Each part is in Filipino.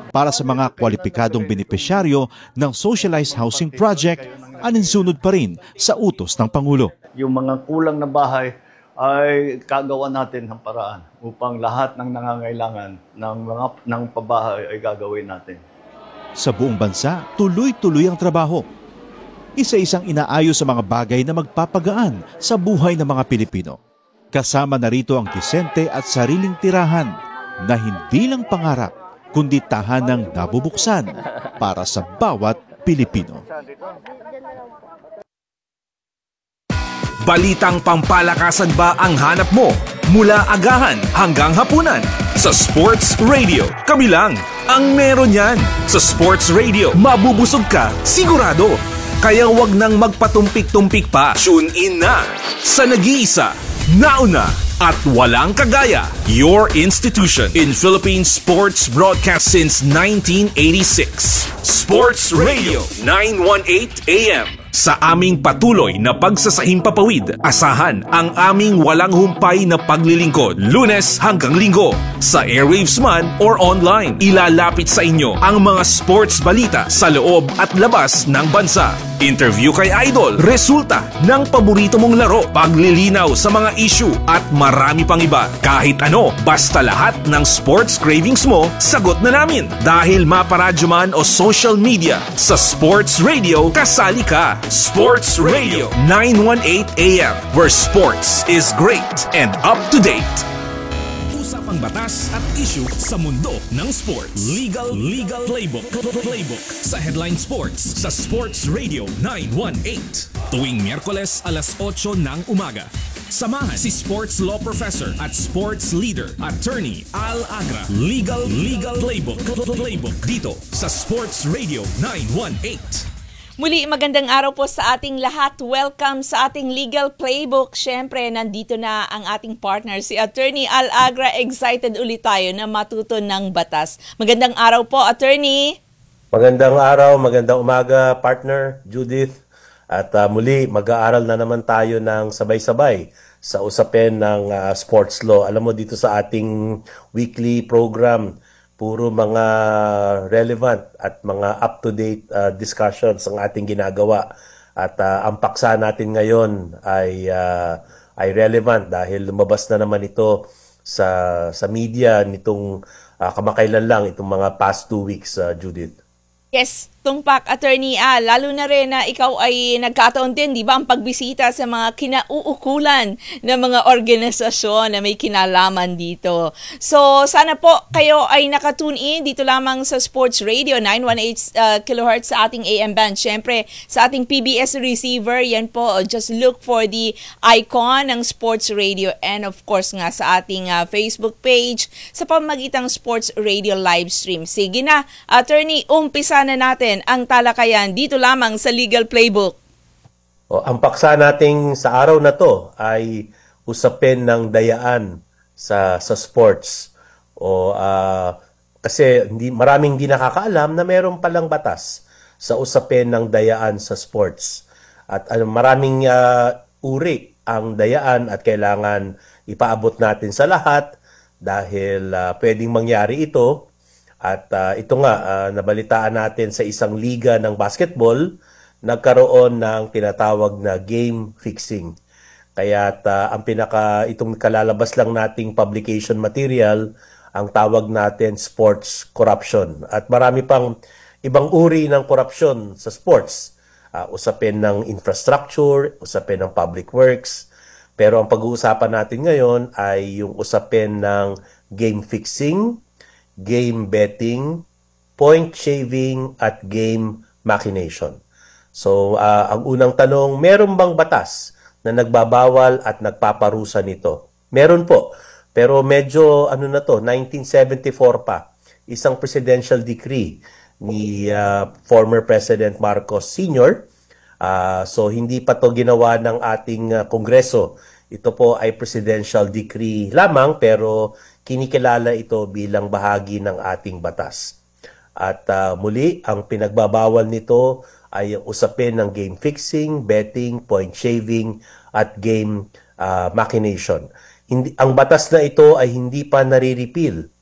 Para sa mga kwalipikadong benepisyaryo ng Socialized Housing Project, aninsunod pa rin sa utos ng Pangulo. Yung mga kulang na bahay ay kagawa natin ng paraan upang lahat ng nangangailangan ng pabahay ay gagawin natin. Sa buong bansa, tuloy-tuloy ang trabaho. Isa-isang inaayos sa mga bagay na magpapagaan sa buhay ng mga Pilipino. Kasama na rito ang disente at sariling tirahan na hindi lang pangarap, kundi tahanang nabubuksan para sa bawat Pilipino. Balitang pampalakasan ba ang hanap mo? Mula agahan hanggang hapunan. Sa Sports Radio, kami lang ang meron yan. Sa Sports Radio, mabubusog ka, sigurado. Kaya wag nang magpatumpik-tumpik pa. Tune in na sa nag-iisa, nauna, at walang kagaya, your institution in Philippine sports broadcast since 1986. Sports Radio 918 AM. Sa aming patuloy na pagsasahing papawid, asahan ang aming walang humpay na paglilingkod, Lunes hanggang Linggo. Sa airwaves man or online, ilalapit sa inyo ang mga sports balita sa loob at labas ng bansa. Interview kay Idol, resulta ng paborito mong laro, paglilinaw sa mga issue at marami pang iba. Kahit ano, basta lahat ng sports cravings mo, sagot na namin. Dahil maparadyo man o social media, sa Sports Radio, kasali ka. Sports Radio 918 AM, where sports is great and up to date. Usapang batas at issue sa mundo ng sports. Legal Playbook sa Headline Sports sa Sports Radio 918. Tuwing Miyerkules alas 8 ng umaga. Samahan si sports law professor at sports leader, attorney Al Agra. Legal Playbook dito sa Sports Radio 918. Muli, magandang araw po sa ating lahat. Welcome sa ating Legal Playbook. Siyempre, nandito na ang ating partner, si Attorney Al Agra. Excited ulit tayo na matuto ng batas. Magandang araw po, Attorney. Magandang araw, magandang umaga, partner Judith. At muli, mag-aaral na naman tayo ng sabay-sabay sa usapin ng sports law. Alam mo, dito sa ating weekly program, puro mga relevant at mga up-to-date discussions ang ating ginagawa. At ang paksa natin ngayon ay relevant dahil lumabas na naman ito sa media nitong kamakailan lang, itong mga past 2 weeks, Judith. Yes, tumpak, Attorney Al. Lalo na rin na ikaw ay nagkataon din, di ba, ang pagbisita sa mga kinauukulan ng mga organisasyon na may kinalaman dito. So, sana po kayo ay nakatune in dito lamang sa Sports Radio 918 kHz sa ating AM band. Siyempre, sa ating PBS receiver, yan po, just look for the icon ng Sports Radio and of course nga sa ating Facebook page sa pamagitang Sports Radio live stream. Sige na, Attorney, umpisa na natin ang talakayan dito lamang sa Legal Playbook. Ang paksa nating sa araw na to ay usapin ng dayaan sa sports. Kasi maraming hindi nakakaalam na mayroon palang batas sa usapin ng dayaan sa sports. At maraming uri ang dayaan at kailangan ipaabot natin sa lahat dahil pwedeng mangyari ito. At ito nga, nabalitaan natin sa isang liga ng basketball, nagkaroon ng tinatawag na game fixing. Kaya itong kalalabas lang nating publication material, ang tawag natin sports corruption. At marami pang ibang uri ng corruption sa sports. Usapin ng infrastructure, usapin ng public works. Pero ang pag-uusapan natin ngayon ay yung usapin ng game fixing, game betting, point shaving, at game machination. So, ang unang tanong, meron bang batas na nagbabawal at nagpaparusa nito? Meron po. Pero medyo, 1974 pa, isang presidential decree ni former President Marcos Sr. So, hindi pa to ginawa ng ating Kongreso. Ito po ay presidential decree lamang pero kinikilala ito bilang bahagi ng ating batas. At muli, ang pinagbabawal nito ay usapin ng game fixing, betting, point shaving, at game machination. Ang batas na ito ay hindi pa nare-repeal.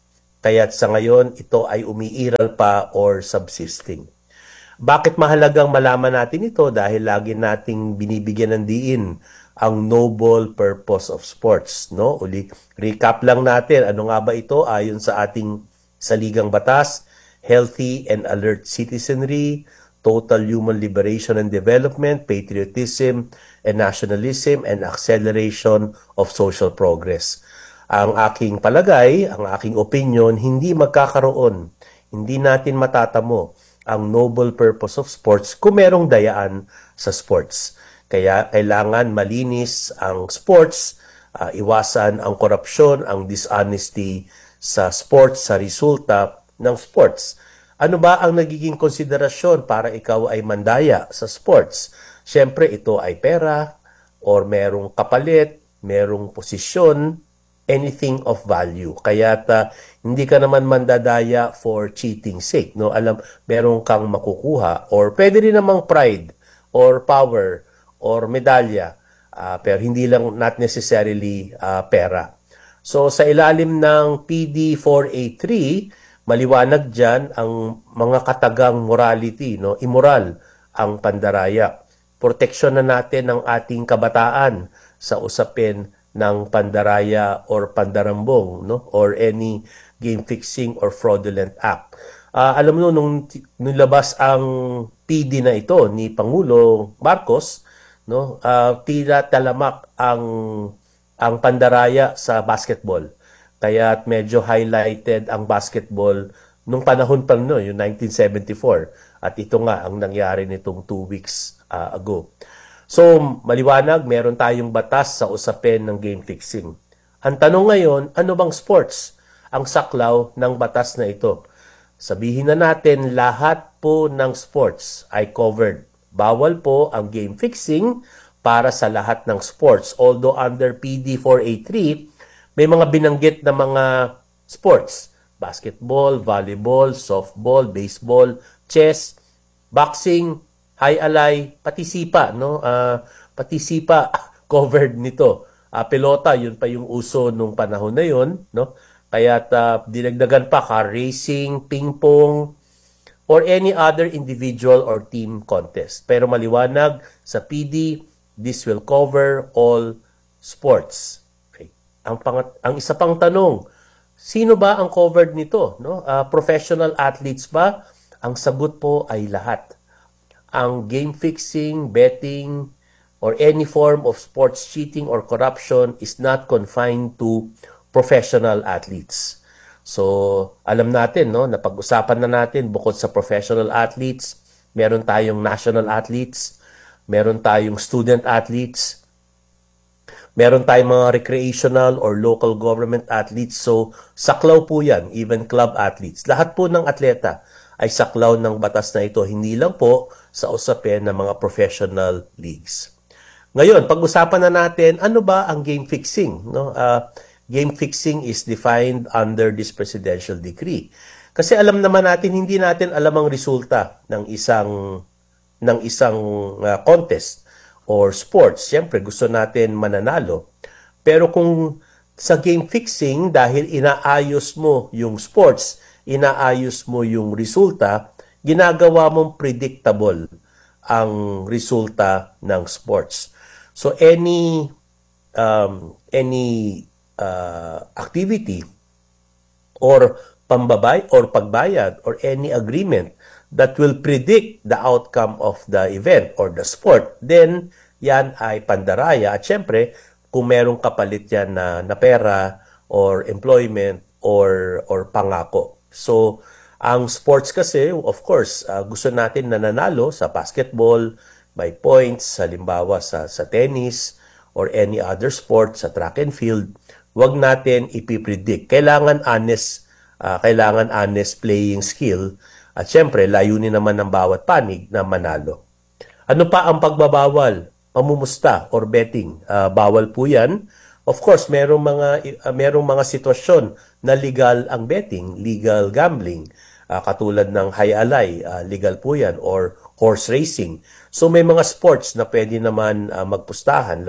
Kaya sa ngayon, ito ay umiiral pa or subsisting. Bakit mahalagang malaman natin ito? Dahil lagi nating binibigyan ng diin ang noble purpose of sports. No? Uli, recap lang natin. Ano nga ba ito? Ayon sa ating saligang batas, healthy and alert citizenry, total human liberation and development, patriotism and nationalism, and acceleration of social progress. Ang aking palagay, ang aking opinion, hindi magkakaroon, hindi natin matatamo ang noble purpose of sports kung merong dayaan sa sports. Kaya kailangan malinis ang sports, iwasan ang korupsyon, ang dishonesty sa sports, sa resulta ng sports. Ano ba ang nagiging konsiderasyon para ikaw ay mandaya sa sports? Siyempre, ito ay pera or merong kapalit, merong posisyon, anything of value. Kaya hindi ka naman mandadaya for cheating sake. No? Meron kang makukuha or pwede rin namang pride or power or medalya. Pero hindi lang, not necessarily pera. So sa ilalim ng PD 483, maliwanag dyan ang mga katagang morality. No? Immoral ang pandaraya. Proteksyon na natin ang ating kabataan sa usapin ng pandaraya or pandarambong, no? Or any game fixing or fraudulent act. Alam mo nung labas ang PD na ito ni Pangulo Marcos, no? Tila talamak ang pandaraya sa basketball. Kaya medyo highlighted ang basketball nung panahon pa no, yung 1974. At ito nga ang nangyari nitong 2 weeks ago. So, maliwanag, meron tayong batas sa usapin ng game fixing. Ang tanong ngayon, ano bang sports ang saklaw ng batas na ito? Sabihin na natin, lahat po ng sports ay covered. Bawal po ang game fixing para sa lahat ng sports. Although under PD 483, may mga binanggit na mga sports. Basketball, volleyball, softball, baseball, chess, boxing, high alay, pati sipa, no? Pati sipa covered nito. Pelota, yun pa yung uso nung panahon na yun, no? Kaya dinagdagan pa car racing, ping pong, or any other individual or team contest. Pero maliwanag sa PD, this will cover all sports. Okay. Ang isa pang tanong, sino ba ang covered nito, no? Professional athletes ba? Ang sagot po ay lahat. Ang game fixing, betting, or any form of sports cheating or corruption is not confined to professional athletes. So, alam natin, no, napag-usapan na natin, bukod sa professional athletes, meron tayong national athletes, meron tayong student athletes, meron tayong mga recreational or local government athletes. So, saklaw po yan, even club athletes. Lahat po ng atleta ay saklaw ng batas na ito, hindi lang po sa usapin ng mga professional leagues. Ngayon, pag-usapan na natin, ano ba ang game fixing? No? Game fixing is defined under this presidential decree. Kasi alam naman natin, hindi natin alam ang resulta ng isang contest or sports. Siyempre, gusto natin mananalo. Pero kung sa game fixing, dahil inaayos mo yung sports, inaayos mo yung resulta, ginagawa mong predictable ang resulta ng sports. So any activity or pagbayad or any agreement that will predict the outcome of the event or the sport, then yan ay pandaraya. At syempre, kung merong kapalit yan na pera or employment or pangako. So, ang sports kasi, of course, gusto natin na nanalo sa basketball, by points, halimbawa sa tennis, or any other sport, sa track and field, wag natin ipipredict. Kailangan honest playing skill, at syempre, layunin naman ng bawat panig na manalo. Ano pa ang pagbabawal? Pamumusta or betting. Bawal po yan. Of course, merong mga sitwasyon na legal ang betting, legal gambling, katulad ng high alay, legal po yan, or horse racing. So may mga sports na pwede naman magpustahan,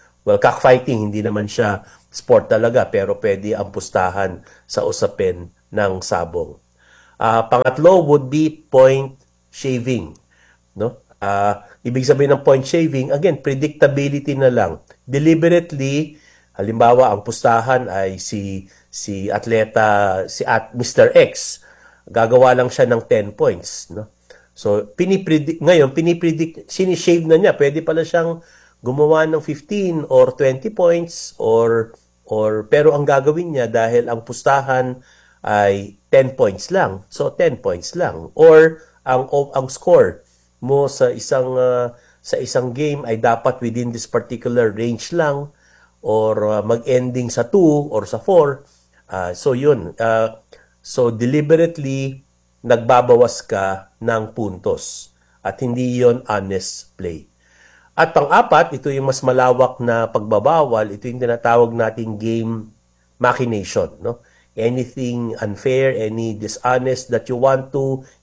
cockfighting, hindi naman siya sport talaga, pero pwede ang pustahan sa usapin ng sabong. Pangatlo would be point shaving, no? Ibig sabihin ng point shaving, again, predictability na lang. Deliberately, halimbawa, ang pustahan ay si atleta, Mr. X, gagawa lang siya ng 10 points, no? So, pinipredict, sinishave na niya. Pwede pala siyang gumawa ng 15 or 20 points pero ang gagawin niya dahil ang pustahan ay 10 points lang. So, 10 points lang. Or, ang score mo sa isang game ay dapat within this particular range lang or mag-ending sa 2 or sa 4. So, yun. So, deliberately, nagbabawas ka ng puntos at hindi yon honest play. At pang-apat, ito yung mas malawak na pagbabawal, ito yung tinatawag nating game machination, no? Anything unfair, any dishonesty that you want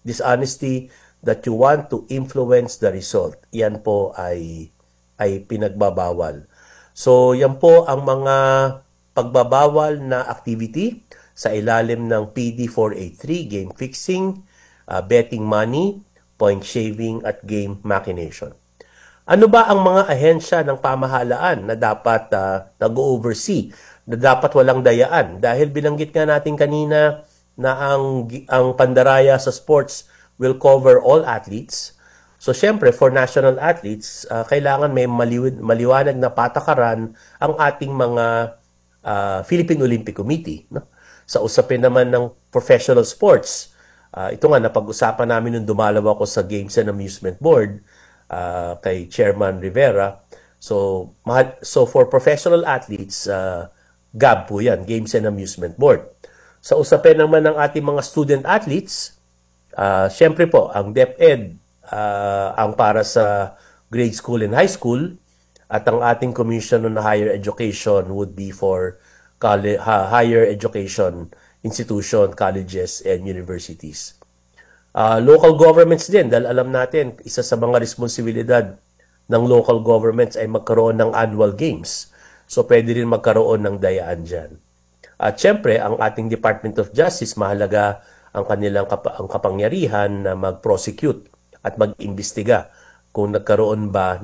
to influence the result. Yan po ay pinagbabawal. So, yan po ang mga pagbabawal na activity sa ilalim ng PD 483, game fixing, betting money, point shaving, at game machination. Ano ba ang mga ahensya ng pamahalaan na dapat nag-oversee, na dapat walang dayaan? Dahil binanggit nga natin kanina na ang pandaraya sa sports will cover all athletes. So, syempre, for national athletes, kailangan may maliwanag na patakaran ang ating mga Philippine Olympic Committee, no? Sa usapin naman ng professional sports, ito nga, napag-usapan namin nung dumalaw ako sa Games and Amusement Board kay Chairman Rivera. So for professional athletes, GAB po yan, Games and Amusement Board. Sa usapin naman ng ating mga student athletes, syempre po, ang DepEd ang para sa grade school and high school, at ang ating Commission on Higher Education would be for higher education institution, colleges, and universities. Local governments din, dahil alam natin, isa sa mga responsibilidad ng local governments ay magkaroon ng annual games. So, pwede rin magkaroon ng dayaan dyan. At syempre, ang ating Department of Justice, mahalaga ang kanilang ang kapangyarihan na mag-prosecute at mag-imbestiga kung nagkaroon ba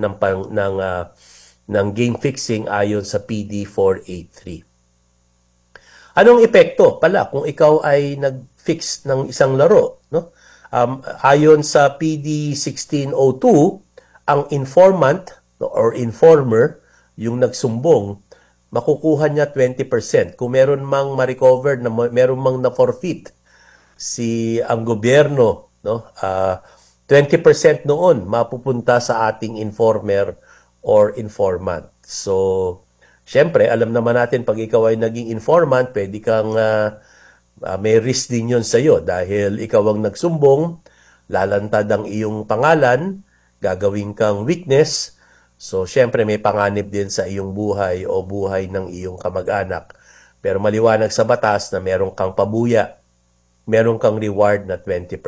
ng game fixing ayon sa PD 483. Anong epekto pala kung ikaw ay nag-fix ng isang laro, no? Ayon sa PD 1602, ang informant or informer, yung nagsumbong, makukuha niya 20%. Kung meron mang ma-recover, meron mang na-forfeit ang gobyerno, no? 20% noon mapupunta sa ating informer or informant. So, syempre, alam naman natin pag ikaw ay naging informant, pwede kang may risk din yun sa'yo dahil ikaw ang nagsumbong, lalantad ang iyong pangalan, gagawin kang witness. So, syempre, may panganib din sa iyong buhay o buhay ng iyong kamag-anak. Pero maliwanag sa batas na meron kang pabuya, meron kang reward na 20%.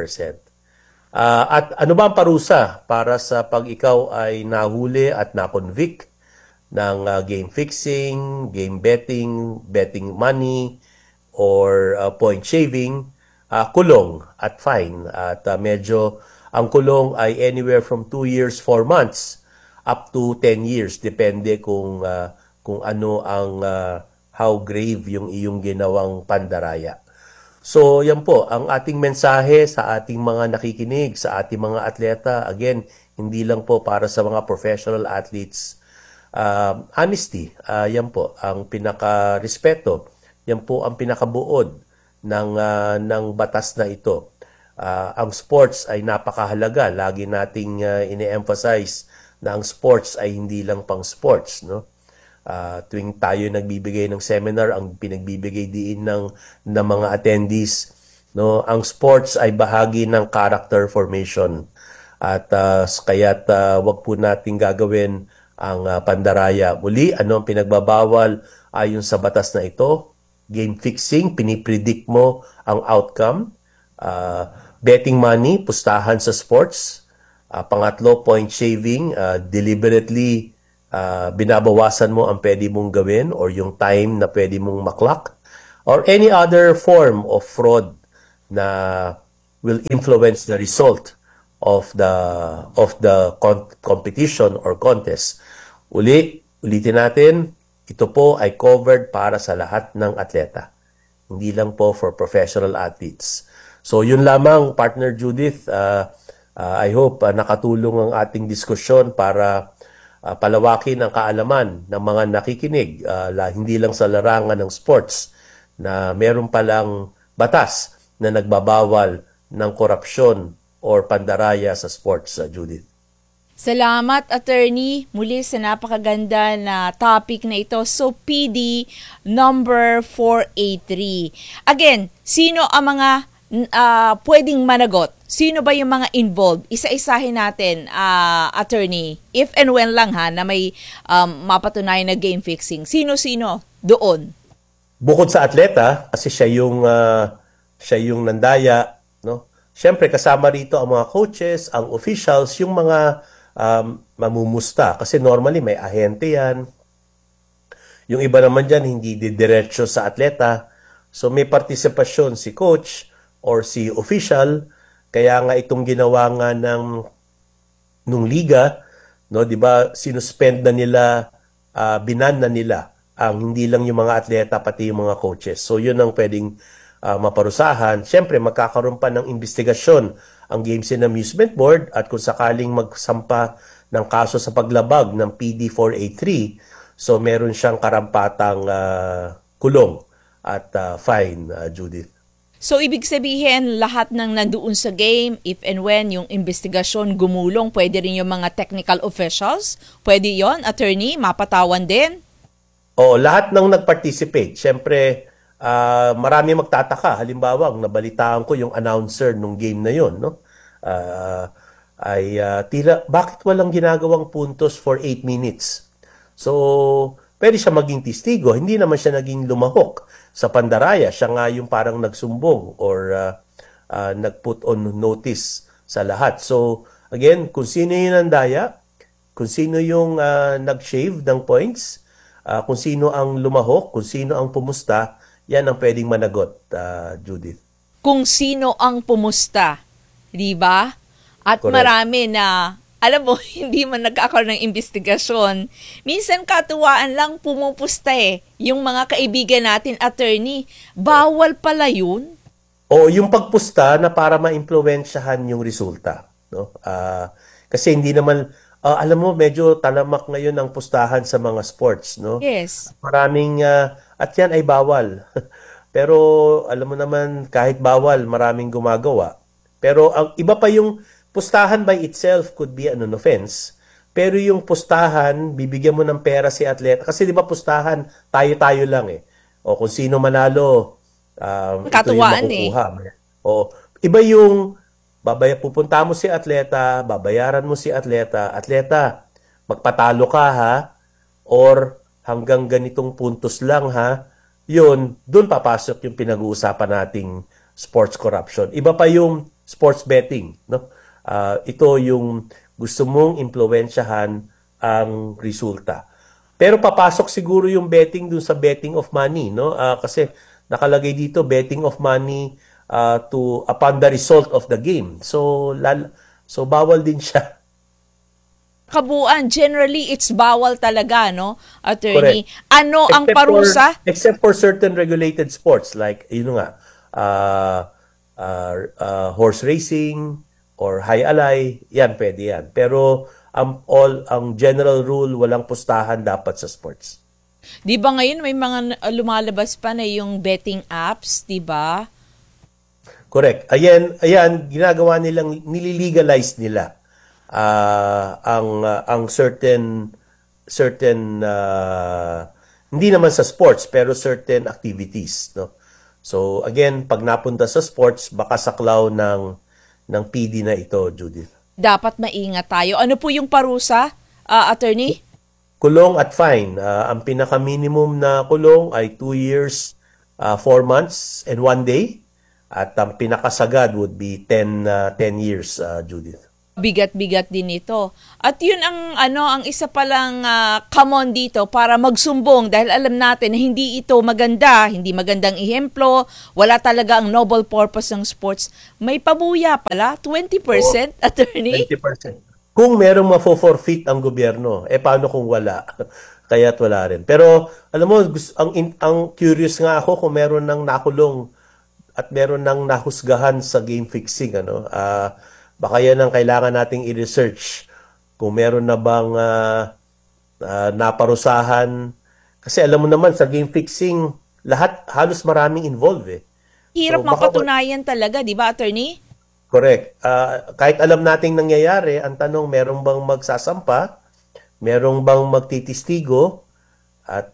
At ano ba ang parusa para sa pag ikaw ay nahuli at na-convict ng game fixing, game betting, betting money, or point shaving? Kulong at fine. At medyo ang kulong ay anywhere from 2 years, 4 months up to 10 years. Depende kung ano how grave yung iyong ginawang pandaraya. So, yan po, ang ating mensahe sa ating mga nakikinig, sa ating mga atleta. Again, hindi lang po para sa mga professional athletes. Honesty, yan po ang pinaka-respeto, yan po ang pinakabuod ng batas na ito. Ang sports ay napakahalaga, lagi nating ine-emphasize na ang sports ay hindi lang pang sports, no? Tuwing tayo nagbibigay ng seminar, ang pinagbibigay din ng mga attendees, no, ang sports ay bahagi ng character formation, at kaya't wag po nating gagawin ang pandaraya. Muli, ano ang pinagbabawal ayon sa batas na ito? Game fixing, pinipredict mo ang outcome. Betting money, pustahan sa sports. Pangatlo, point shaving, deliberately binabawasan mo ang pwede mong gawin or yung time na pwede mong maklak. or any other form of fraud na will influence the result of the competition or contest. Ulitin natin, ito po ay covered para sa lahat ng atleta. Hindi lang po for professional athletes. So yun lamang, partner Judith. I hope nakatulong ang ating diskusyon para palawakin ang kaalaman ng mga nakikinig, hindi lang sa larangan ng sports, na meron palang batas na nagbabawal ng korupsyon or pandaraya sa sports, Judith. Salamat, attorney, muli sa napakaganda na topic na ito. So, PD number 483. Again, sino ang mga pwedeng managot? Sino ba yung mga involved? Isa-isahin natin, attorney, if and when lang na may mapatunayan na game fixing. Sino-sino doon? Bukod sa atleta, kasi siya yung nandaya, no? Siyempre, kasama rito ang mga coaches, ang officials, yung mga mamumusta. Kasi normally may ahente yan. Yung iba naman dyan, hindi diretso sa atleta. So may partisipasyon si coach or si official. Kaya nga itong ginawa nga nung liga, no, 'di ba, sinuspend na nila, binan na nila ang hindi lang yung mga atleta pati yung mga coaches. So yun ang pwedeng maparusahan. Siyempre magkakaroon pa ng investigasyon ang Games and Amusement Board, at kung sakaling magsampa ng kaso sa paglabag ng PD 483, so meron siyang karampatang kulong at fine, Judith. So, ibig sabihin, lahat ng nandoon sa game, if and when yung investigasyon gumulong, pwede rin yung mga technical officials? Pwede yon, attorney? Mapatawan din? Oo, lahat ng nag-participate. Siyempre, marami magtataka. Halimbawa, nabalitaan ko yung announcer nung game na yon, no? Tila, bakit walang ginagawang puntos for 8 minutes? So, pwede siya maging testigo. Hindi naman siya naging lumahok sa pandaraya. Siya nga yung parang nagsumbong or nag-put on notice sa lahat. So, again, kung sino yung nandaya, kung sino yung nag-shave ng points, kung sino ang lumahok, kung sino ang pumusta, yan ang pwedeng managot, Judith. Kung sino ang pumusta, di ba? At Correct. marami na, alam mo, hindi man nagkakaroon ng investigasyon. Minsan katuwaan lang pumupusta yung mga kaibigan natin, attorney. Bawal pala yun? O yung pagpusta na para ma-impluwensyahan yung resulta, no? Kasi hindi naman, alam mo, medyo talamak ngayon ang pustahan sa mga sports, no? Yes. Maraming, at yan ay bawal. Pero alam mo naman, kahit bawal, maraming gumagawa. Pero ang iba pa yung pustahan by itself could be an offense. Pero yung pustahan, bibigyan mo ng pera si atleta. Kasi di ba pustahan, tayo-tayo lang O kung sino manalo, Katuwaan ito yung makukuha. O iba yung pupunta mo si atleta, babayaran mo si atleta, magpatalo ka ha, or hanggang ganitong puntos lang ha, yun, dun papasok yung pinag-uusapan nating sports corruption. Iba pa yung sports betting, no? Ito yung gusto mong impluwensyahan ang resulta. Pero papasok siguro yung betting dun sa betting of money, no? Kasi nakalagay dito betting of money upon the result of the game. So bawal din siya. Kabuuan, generally, it's bawal talaga, no, attorney? Correct. Ano ang parusa? Except for certain regulated sports like, horse racing or high alay, yan, pwede yan. Pero ang general rule, walang pustahan dapat sa sports. Di ba ngayon may mga lumalabas pa na yung betting apps, di ba? Correct. Ayan, ginagawa nilang, nililegalize nila ang certain hindi naman sa sports pero certain activities, no? So again, pag napunta sa sports, baka saklaw ng PD na ito, Judith. Dapat maingat tayo. Ano po yung parusa, attorney? Kulong at fine. Ang pinaka-minimum na kulong ay 2 years, 4 months, and 1 day. At ang pinakasagad would be 10 years, Judith. Bigat-bigat din ito. At yun ang isa palang common dito para magsumbong dahil alam natin na hindi ito maganda, hindi magandang ehemplo, wala talaga ang noble purpose ng sports. May pabuya pala, 20%, attorney? 20%. Kung merong mafo-forfeit ang gobyerno, paano kung wala? Kaya't wala rin. Pero alam mo, ang curious nga ako kung meron nang nakulong at meron nang nahusgahan sa game fixing. Baka yan ang kailangan nating i-research. Kung meron na bang naparusahan. Kasi alam mo naman, sa game fixing, halos maraming involved eh. Hirap So, baka mapatunayan talaga, di ba, attorney? Correct. Kahit alam nating nangyayari, ang tanong, merong bang magsasampa? Merong bang magtitistigo? At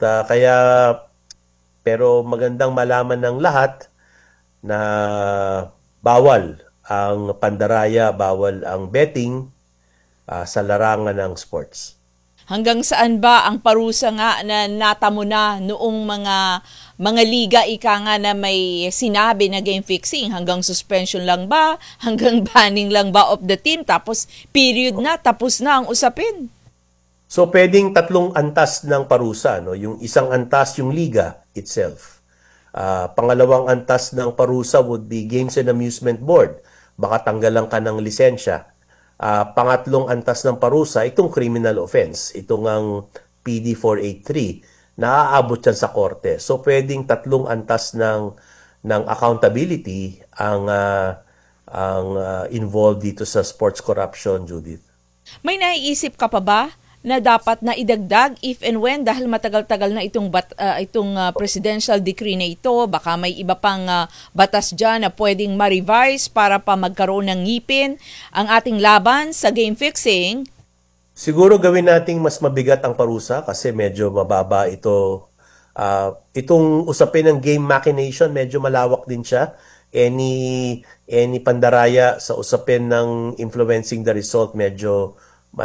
pero magandang malaman ng lahat na bawal ang pandaraya, bawal ang betting sa larangan ng sports. Hanggang saan ba ang parusa nga na natamo na noong mga liga nga na may sinabi na game fixing? Hanggang suspension lang ba? Hanggang banning lang ba of the team? Tapos period na, tapos na ang usapin. So pwedeng 3 antas ng parusa, no? Yung isang antas yung liga itself. Pangalawang antas ng parusa would be Games and Amusement Board. Baka tanggalan ka ng lisensya. Pangatlong antas ng parusa, itong criminal offense, itong ang PD 483, naaabot yan sa korte. So pwedeng 3 antas ng accountability ang involved dito sa sports corruption, Judith. May naiisip ka pa ba na dapat na idagdag if and when dahil matagal-tagal na itong presidential decree na ito, baka may iba pang batas dyan na pwedeng ma-revise para pa magkaroon ng ngipin ang ating laban sa game fixing? Siguro gawin nating mas mabigat ang parusa kasi medyo mababa ito. Itong usapin ng game machination, medyo malawak din siya. Any pandaraya sa usapin ng influencing the result, medyo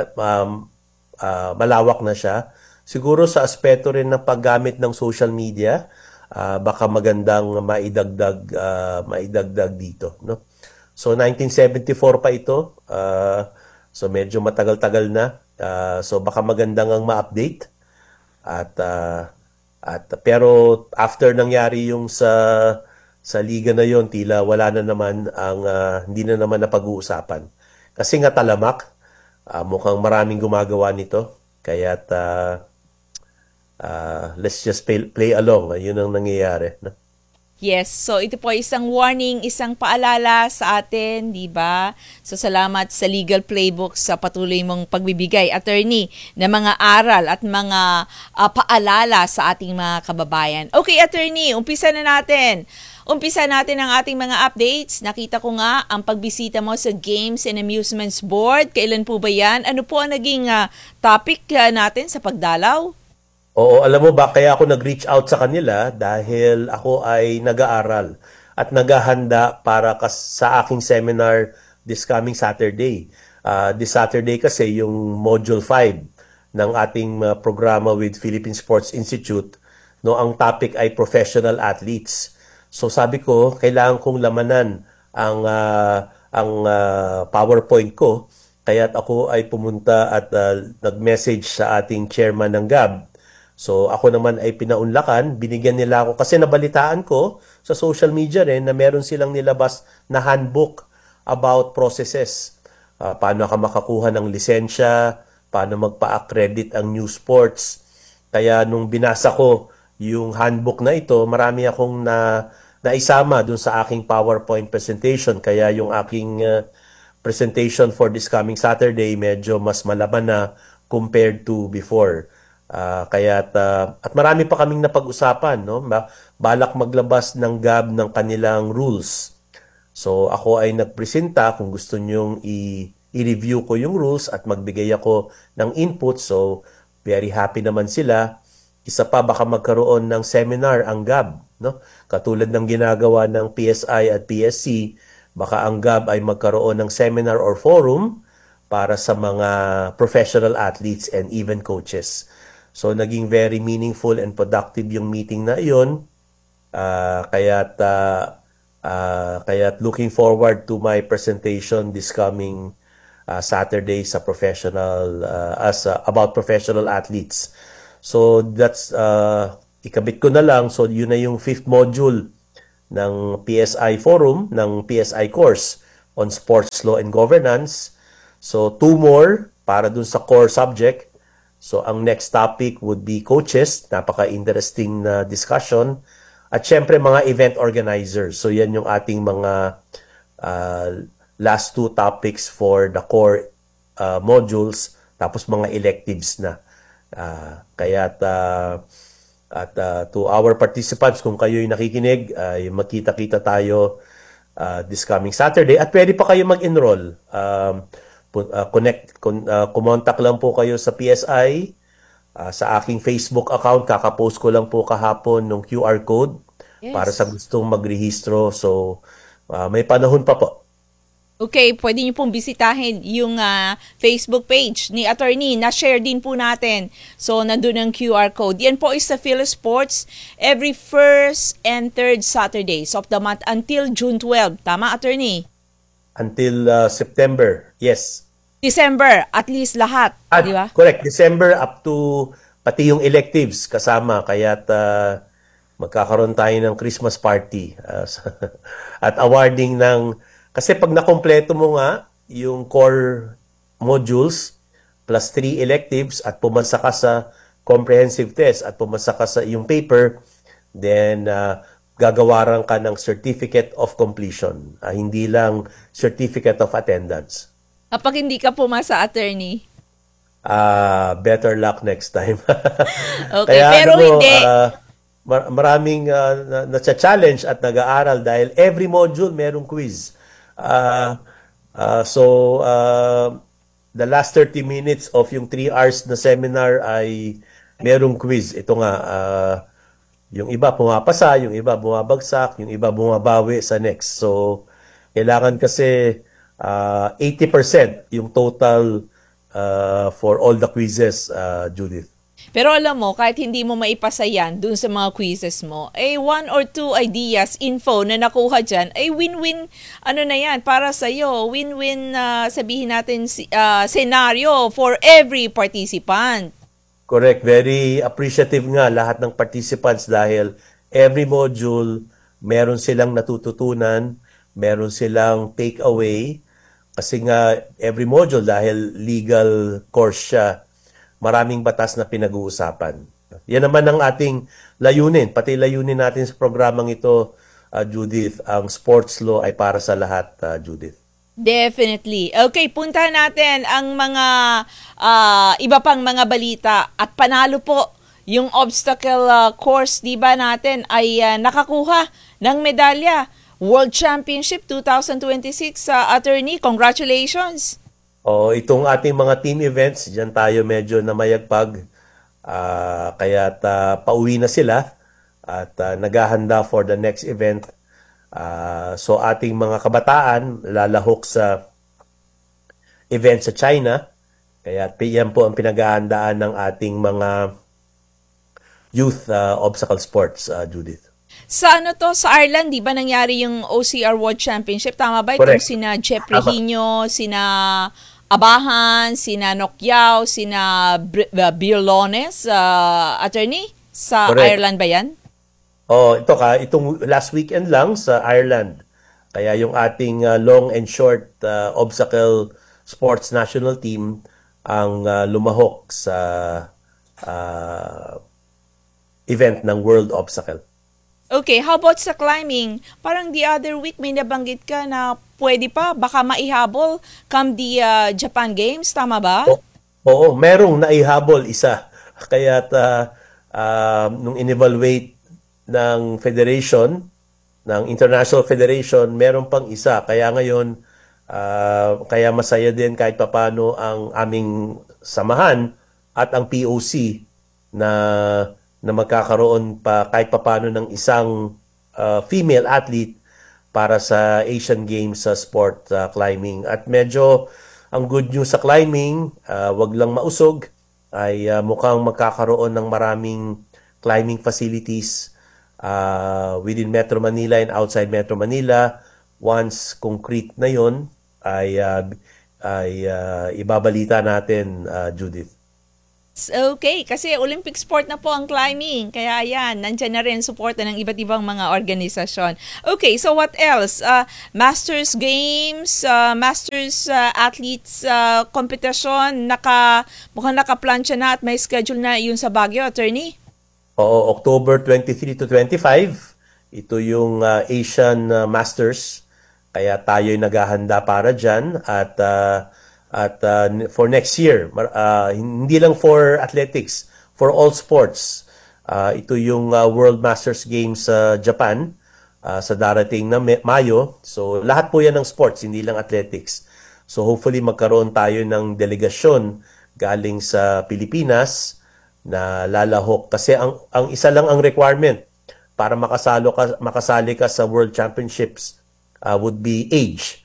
malawak na siya. Siguro sa aspeto rin ng paggamit ng social media, baka magandang maidagdag dito, no? So 1974 pa ito. So medyo matagal-tagal na. So baka magandang ang ma-update. Pero after nangyari yung sa liga na yon, tila wala na naman hindi na naman napag-uusapan. Kasi nga talamak. Mukhang maraming gumagawa nito. Kaya't let's just play along. Yun ang nangyayari. No? Yes, so ito po isang warning, isang paalala sa atin, di ba? So salamat sa Legal Playbook sa patuloy mong pagbibigay, attorney, na mga aral at mga paalala sa ating mga kababayan. Okay, attorney, umpisa natin ang ating mga updates. Nakita ko nga ang pagbisita mo sa Games and Amusements Board. Kailan po ba yan? Ano po ang naging topic natin sa pagdalaw? Oo, alam mo ba, kaya ako nag-reach out sa kanila dahil ako ay nag-aaral at naghahanda para sa aking seminar this coming Saturday. This Saturday kasi yung Module 5 ng ating programa with Philippine Sports Institute, no, ang topic ay professional athletes. So sabi ko, kailangan kong lamanan ang PowerPoint ko. Kaya't ako ay pumunta at nag-message sa ating chairman ng GAB. So ako naman ay pinaunlakan, binigyan nila ako kasi nabalitaan ko sa social media rin na meron silang nilabas na handbook about processes. Paano ka makakuha ng lisensya, paano magpa-accredit ang new sports. Kaya nung binasa ko yung handbook na ito, marami akong naisama dun sa aking PowerPoint presentation. Kaya yung aking presentation for this coming Saturday medyo mas malaman na compared to before. At marami pa kaming napag-usapan, no? Balak maglabas ng GAB ng kanilang rules. So ako ay nagpresenta kung gusto nyong i-review ko yung rules at magbigay ako ng input. So very happy naman sila. Isa pa, baka magkaroon ng seminar ang GAB, no? Katulad ng ginagawa ng PSI at PSC, baka ang GAB ay magkaroon ng seminar or forum para sa mga professional athletes and even coaches. So naging very meaningful and productive yung meeting na iyon. Kaya't looking forward to my presentation this coming Saturday sa professional about professional athletes. So that's ikabit ko na lang. So yun na yung 5th module ng PSI forum, ng PSI course on sports law and governance. So 2 more para dun sa core subject. So ang next topic would be coaches, napaka-interesting na discussion. At syempre mga event organizers. So yan yung ating mga last 2 topics for the core modules, tapos mga electives na. To our participants, kung kayo'y nakikinig, magkita-kita tayo this coming Saturday. At pwede pa kayo mag-enroll. Kumontak lang po kayo sa PSI, sa aking Facebook account. Kakapost ko lang po kahapon ng QR code para sa gustong magrehistro. So, may panahon pa po. Okay, pwede niyo pong bisitahin yung Facebook page ni Attorney. Na-share din po natin. So, nandun ang QR code. Yan po is sa PhilSports every 1st and 3rd Saturdays of the month until June 12. Tama, Attorney? Until September, yes. December, at least lahat, di ba? Correct, December up to pati yung electives kasama. Kaya't magkakaroon tayo ng Christmas party at awarding ng... Kasi pag nakompleto mo nga yung core modules plus 3 electives at pumasa ka sa comprehensive test at pumasa ka sa yung paper, then gagawaran ka ng certificate of completion. Hindi lang certificate of attendance. Kapag hindi ka pumasa, Attorney? Better luck next time. Okay, Kaya, pero hindi. Maraming na-challenge at nag-aaral dahil every module merong quiz. The last 30 minutes of yung 3 hours na seminar ay merong quiz. Ito nga, yung iba pumapasa, yung iba bumabagsak, yung iba bumabawi sa next. So, kailangan kasi 80% yung total for all the quizzes, Judith. Pero alam mo, kahit hindi mo maipasa yan dun sa mga quizzes mo, 1 or 2 ideas, info na nakuha dyan, win-win, na yan, para sa'yo. Win-win, sabihin natin, scenario for every participant. Correct. Very appreciative nga lahat ng participants dahil every module, meron silang natututunan, meron silang take-away. Kasi nga, every module, dahil legal course siya, maraming batas na pinag-uusapan. Yan naman ang ating layunin. Pati layunin natin sa programang ito, Judith, ang sports law ay para sa lahat, Judith. Definitely. Okay, punta natin ang mga iba pang mga balita at panalo po yung obstacle course, di ba natin, ay nakakuha ng medalya. World Championship 2026, Attorney, congratulations! Itong ating mga team events, diyan tayo medyo namayagpag. Kaya pauwi na sila at naghahanda for the next event. So ating mga kabataan lalahok sa event sa China. Kaya yan po ang pinaghahandaan ng ating mga youth obstacle sports, Judith. Sa sa Ireland, di ba nangyari yung OCR World Championship? Tama ba? Itong sina Jeff Regino, sina Abahan, sina Nokyao, sina Birlones, Attorney? Sa Correct. Ireland ba yan? Itong last weekend lang sa Ireland. Kaya yung ating long and short obstacle sports national team ang lumahok sa event ng World Obstacle. Okay, how about sa climbing? Parang the other week may nabanggit ka na pwede pa, baka maihabol come the Japan Games, tama ba? Oo, merong naihabol isa. Kaya nung in-evaluate ng federation, ng International Federation, meron pang isa. Kaya ngayon, kaya masaya din kahit papano ang aming samahan at ang POC na magkakaroon pa kahit papano ng isang female athlete para sa Asian Games sa sport climbing. At medyo ang good news sa climbing, wag lang mausog, ay mukhang magkakaroon ng maraming climbing facilities within Metro Manila and outside Metro Manila. Once concrete na yon, ay ay ibabalita natin, Judith. Okay, kasi Olympic sport na po ang climbing. Kaya ayan, nandyan na rin suporta ng iba't ibang mga organisasyon. Okay, so what else? Masters Games, Masters Athletes Competition, mukhang nakaplansya na at may schedule na yun sa Baguio, attorney? Oo, October 23 to 25, ito yung Asian Masters. Kaya tayo'y naghahanda para dyan at for next year, hindi lang for athletics, for all sports. Ito yung World Masters Games sa Japan sa darating na Mayo. So lahat po yan ng sports, hindi lang athletics. So hopefully magkaroon tayo ng delegasyon galing sa Pilipinas na lalahok. Kasi ang isa lang ang requirement para makasali ka sa World Championships would be age.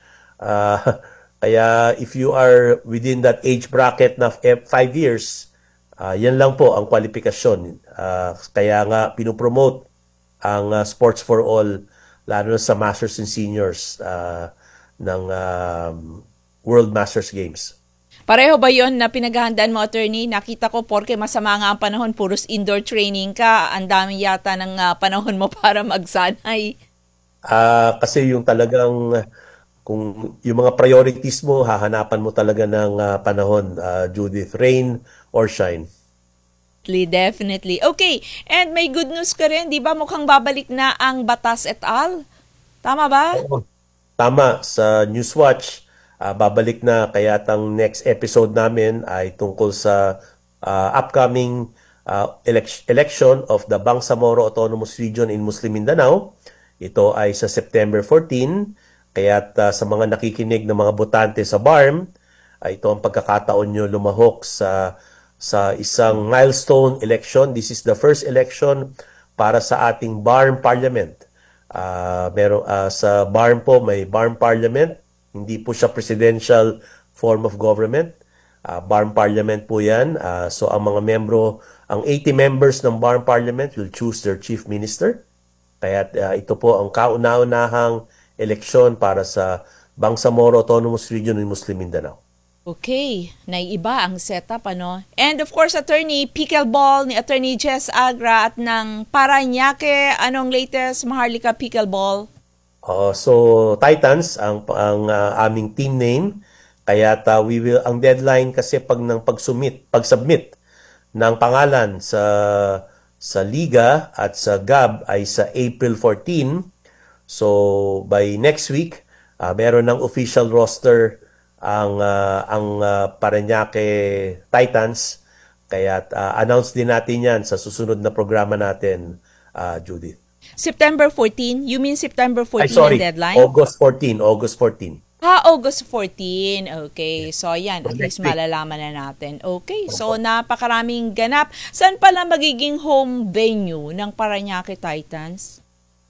Kaya if you are within that age bracket na 5 years, yan lang po ang kwalifikasyon. Kaya nga pinopromote ang Sports for All, lalo na sa Masters and Seniors ng World Masters Games. Pareho ba yon na pinaghahandaan mo, attorney? Nakita ko porke masama nga ang panahon, puros indoor training ka, ang dami yata ng panahon mo para magsanay. Kasi yung talagang kung yung mga priorities mo, hahanapan mo talaga ng panahon, Judith, rain or shine. Definitely. Okay, and may good news ka rin, di ba? Mukhang babalik na ang Batas et al. Tama ba? Tama, sa Newswatch, babalik na, kaya tang next episode namin ay tungkol sa upcoming election of the Bangsamoro Autonomous Region in Muslim Mindanao. Ito ay sa September 14. Kaya't sa mga nakikinig ng mga botante sa BARM, ito ang pagkakataon nyo lumahok sa isang milestone election. This is the first election para sa ating BARM Parliament. Sa BARM po, may BARM Parliament. Hindi po siya presidential form of government. BARM Parliament po yan. So ang mga ang 80 members ng BARM Parliament will choose their chief minister. Kaya't ito po ang kauna-unahang eleksyon para sa Bangsamoro Autonomous Region in Muslim Mindanao. Okay, naiiba ang setup, ano? And of course, attorney, pickleball ni Attorney Jess Agra at ng Parañaque. Anong latest, Maharlika Pickleball? So Titans ang aming team name. Kaya ang deadline kasi pag-submit ng pangalan sa liga at sa GAB ay sa April 14. So by next week, meron ng official roster ang Parañaque Titans. Kaya announce din natin yan sa susunod na programa natin, Judith. September 14? You mean September 14 ang deadline? August 14. August 14. Okay. So, yan. At least malalaman na natin. Okay. So, napakaraming ganap. Saan pala magiging home venue ng Parañaque Titans?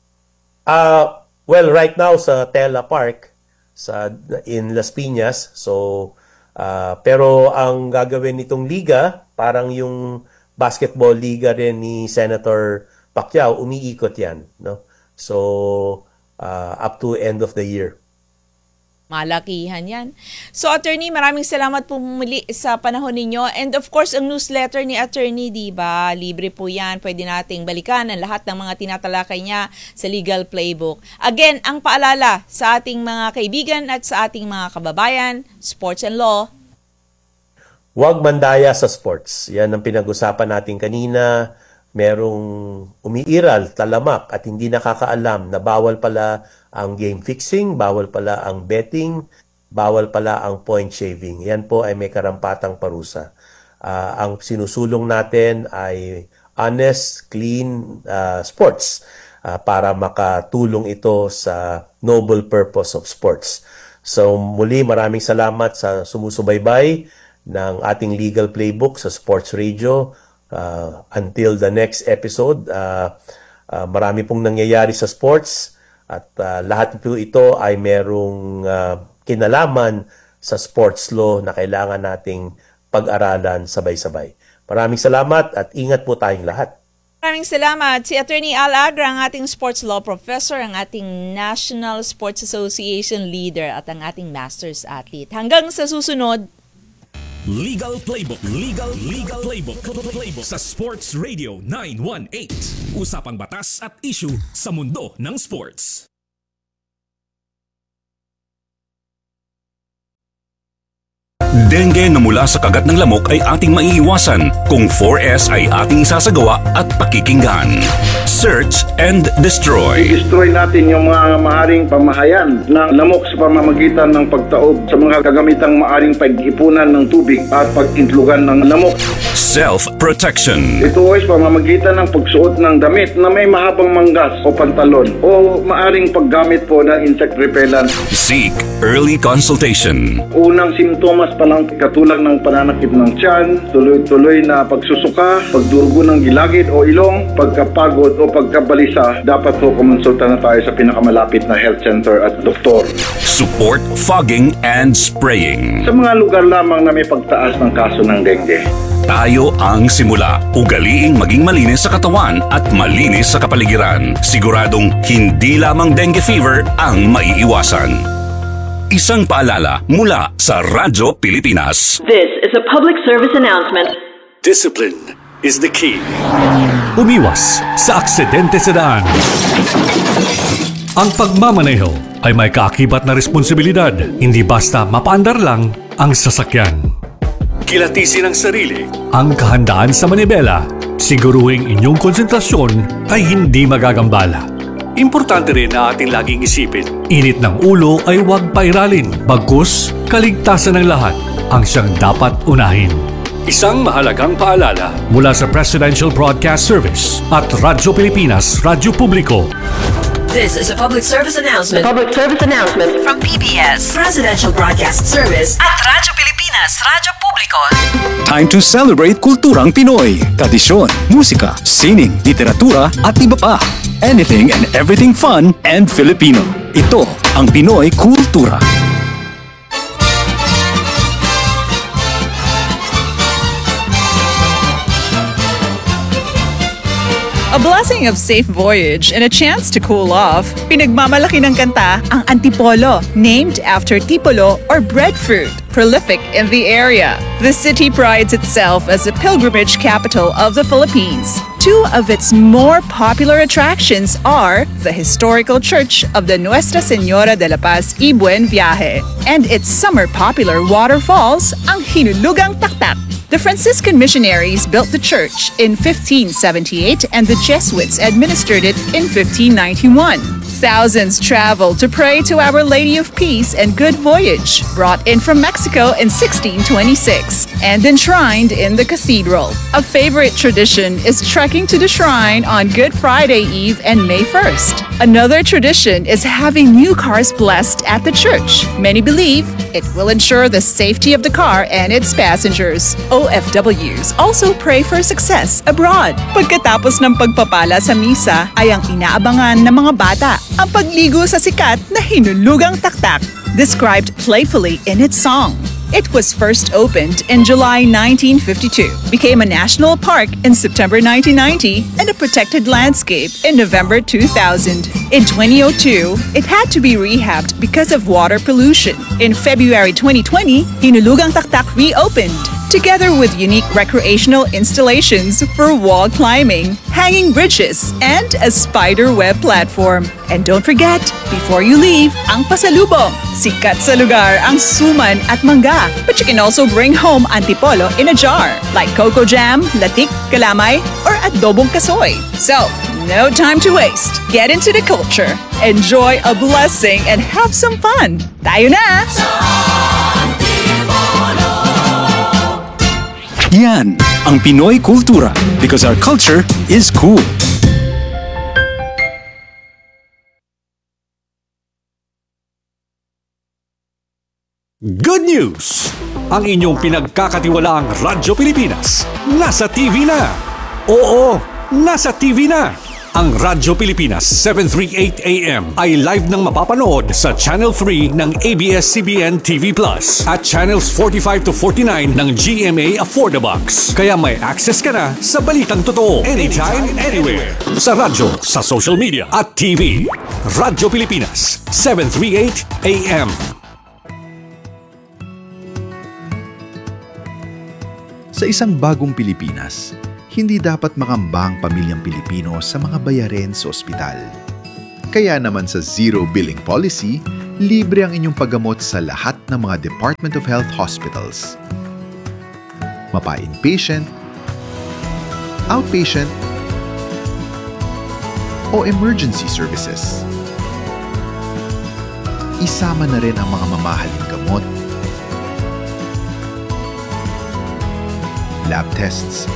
Well, right now sa Tela Park in Las Piñas. So, pero ang gagawin nitong liga, parang yung basketball liga rin ni Senator Pacquiao, umiikot yan, no? So, up to end of the year. Malakihan yan. So, attorney, maraming salamat po muli sa panahon ninyo. And of course, ang newsletter ni attorney, di ba? Libre po yan. Pwede nating balikan ang lahat ng mga tinatalakay niya sa Legal Playbook. Again, ang paalala sa ating mga kaibigan at sa ating mga kababayan, sports and law. Huwag mandaya sa sports. Yan ang pinag-usapan natin kanina. Merong umiiral, talamak at hindi nakakaalam na bawal pala ang game fixing, bawal pala ang betting, bawal pala ang point shaving. Yan po ay may karampatang parusa. Ang sinusulong natin ay honest, clean sports para makatulong ito sa noble purpose of sports. So muli maraming salamat sa sumusubaybay ng ating Legal Playbook sa Sports Radio. Until the next episode, marami pong nangyayari sa sports at lahat po ito ay merong kinalaman sa sports law na kailangan nating pag-aralan sabay-sabay. Maraming salamat at ingat po tayong lahat. Maraming salamat. Si Attorney Al Agra, ang ating sports law professor, ang ating National Sports Association leader at ang ating masters athlete. Hanggang sa susunod. Legal Playbook. Legal Playbook sa Sports Radio 918. Usapang batas at issue sa mundo ng sports. Dengue na mula sa kagat ng lamok ay ating maiiwasan kung 4S ay ating isasagawa at pakikinggan. Search and destroy. I-destroy natin yung mga maaring pamahayan ng lamok sa pamamagitan ng pagtaob sa mga kagamitang maaring pag-ipunan ng tubig at pag-intlugan ng lamok. Self-protection. Ito ay pamamagitan ng pagsuot ng damit na may mahabang manggas o pantalon o maaring paggamit po ng insect repellent. Seek early consultation. Unang simptomas pa lang katulad ng pananakit ng tiyan, tuloy-tuloy na pagsusuka, pagdurugo ng gilagid o ilong, pagkapagod o pagkabalisa, dapat po kumonsulta na tayo sa pinakamalapit na health center at doktor. Support fogging and spraying. Sa mga lugar lamang na may pagtaas ng kaso ng dengue. Tayo ang simula. Ugaliing maging malinis sa katawan at malinis sa kapaligiran. Siguradong hindi lamang dengue fever ang maiiwasan. Isang paalala mula sa Radyo Pilipinas. This is a public service announcement. Discipline is the key. Umiwas sa aksidente sa daan. Ang pagmamaneho ay may kaakibat na responsibilidad, hindi basta mapaandar lang ang sasakyan. Kilatisin ang sarili, ang kahandaan sa manibela, siguruhing inyong konsentrasyon ay hindi magagambala. Importante rin na ating laging isipin, init ng ulo ay huwag pairalin, bagkus kaligtasan ng lahat ang siyang dapat unahin. Isang mahalagang paalala mula sa Presidential Broadcast Service at Radyo Pilipinas, Radyo Publiko. This is a public service announcement. Public service announcement from PBS, Presidential Broadcast Service at Radyo Pilipinas, Radyo Publiko. Time to celebrate kulturang Pinoy, tradisyon, musika, sining, literatura at iba pa. Anything and everything fun and Filipino. Ito ang Pinoy Kultura. A blessing of safe voyage and a chance to cool off. Pinagmamalaki ng kanta ang Antipolo, named after tipolo or breadfruit, prolific in the area. The city prides itself as the pilgrimage capital of the Philippines. Two of its more popular attractions are the historical church of the Nuestra Señora de la Paz y Buen Viaje and its summer popular waterfalls, ang Hinulugang Taktak. The Franciscan missionaries built the church in 1578 and the Jesuits administered it in 1591. Thousands traveled to pray to Our Lady of Peace and Good Voyage, brought in from Mexico in 1626 and enshrined in the cathedral. A favorite tradition is trekking to the shrine on Good Friday Eve and May 1st. Another tradition is having new cars blessed at the church. Many believe it will ensure the safety of the car and its passengers. OFWs also pray for success abroad. Pagkatapos ng pagpapala sa misa ay ang inaabangan ng mga bata ang pagligo sa sikat na Hinulugang Taktak, described playfully in its song. It was first opened in July 1952, became a national park in September 1990, and a protected landscape in November 2000. In 2002, it had to be rehabbed because of water pollution. In February 2020, Hinulugang Taktak reopened, together with unique recreational installations for wall climbing, hanging bridges, and a spider web platform. And don't forget, before you leave, ang pasalubong. Sikat sa lugar ang suman at mangga. But you can also bring home antipolo in a jar, like cocoa jam, latik, kalamay, or adobong kasoy. So, no time to waste. Get into the culture, enjoy a blessing, and have some fun. Tayo na! Yan ang Pinoy Kultura because our culture is cool. Good news! Ang inyong pinagkakatiwalaang Radyo Pilipinas nasa TV na. Oo, nasa TV na. Ang Radyo Pilipinas 738 AM ay live nang mapapanood sa Channel 3 ng ABS-CBN TV Plus at Channels 45 to 49 ng GMA Affordabox. Kaya may access ka na sa balitang totoo anytime, anywhere. Sa radyo, sa social media at TV. Radyo Pilipinas 738 AM. Sa isang bagong Pilipinas, hindi dapat makamba ang pamilyang Pilipino sa mga bayarin sa ospital. Kaya naman sa Zero Billing Policy, libre ang inyong paggamot sa lahat ng mga Department of Health hospitals. Mapa-inpatient, outpatient, o emergency services. Isama na rin ang mga mamahaling gamot, lab tests,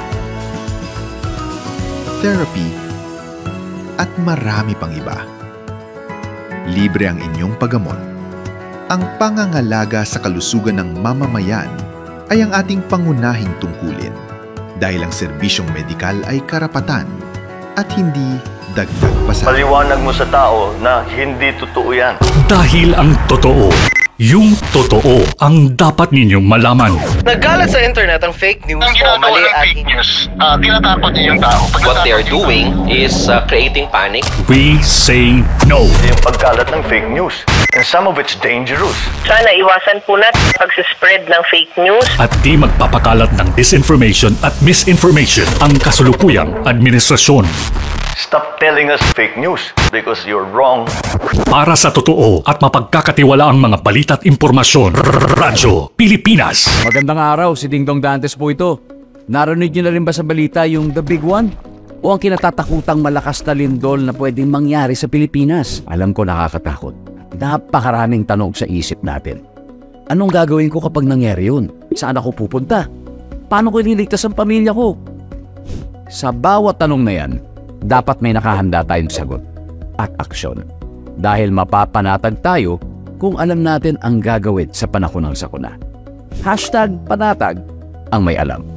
therapy, at marami pang iba. Libre ang inyong paggamot. Ang pangangalaga sa kalusugan ng mamamayan ay ang ating pangunahing tungkulin dahil ang serbisyong medikal ay karapatan at hindi dagdag pasahero. Paliwanag mo sa tao na hindi totoo yan. Dahil ang totoo, yung totoo ang dapat ninyong malaman. Nagkalat sa internet ang fake news o mali at fake news. Tinatapon niyo yung tao. What they are doing is creating panic. We say no. Yung pagkalat ng fake news. And some of it's dangerous. Sana iwasan po natin pag-spread ng fake news. At di magpapakalat ng disinformation at misinformation ang kasulukuyang administrasyon. Stop telling us fake news because you're wrong. Para sa totoo at mapagkakatiwala ang mga balita at impormasyon, Radyo Pilipinas. Magandang araw, si Dingdong Dantes po ito. Narinig niyo na rin ba sa balita yung The Big One? O ang kinatatakutang malakas na lindol na pwedeng mangyari sa Pilipinas? Alam ko nakakatakot. Napakaraming tanong sa isip natin. Anong gagawin ko kapag nangyari yun? Saan ako pupunta? Paano ko ililigtas ang pamilya ko? Sa bawat tanong na yan, dapat may nakahanda tayong sagot at aksyon. Dahil mapapanatag tayo kung alam natin ang gagawin sa panahon ng sakuna. #panatag ang may alam.